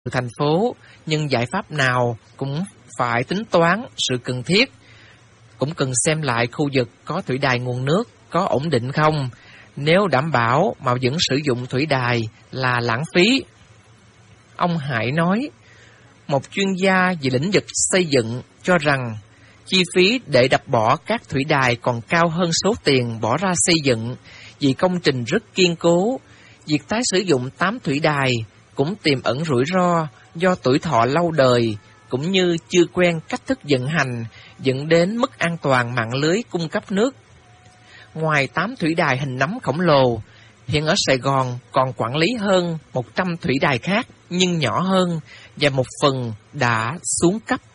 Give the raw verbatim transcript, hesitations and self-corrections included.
thành phố, nhưng giải pháp nào cũng phải tính toán sự cần thiết. Cũng cần xem lại khu vực có thủy đài nguồn nước có ổn định không. Nếu đảm bảo mà vẫn sử dụng thủy đài là lãng phí. Ông Hải nói, một chuyên gia về lĩnh vực xây dựng cho rằng chi phí để đập bỏ các thủy đài còn cao hơn số tiền bỏ ra xây dựng vì công trình rất kiên cố. Việc tái sử dụng tám thủy đài cũng tiềm ẩn rủi ro do tuổi thọ lâu đời cũng như chưa quen cách thức vận hành, dẫn đến mất an toàn mạng lưới cung cấp nước. Ngoài tám thủy đài hình nắm khổng lồ, hiện ở Sài Gòn còn quản lý hơn một trăm thủy đài khác nhưng nhỏ hơn và một phần đã xuống cấp.